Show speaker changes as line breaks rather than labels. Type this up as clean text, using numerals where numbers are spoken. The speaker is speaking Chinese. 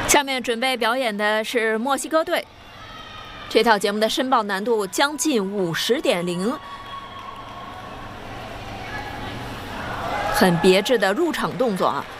下面准备表演的是墨西哥队。这套节目的申报难度将近50.0，很别致的入场动作啊。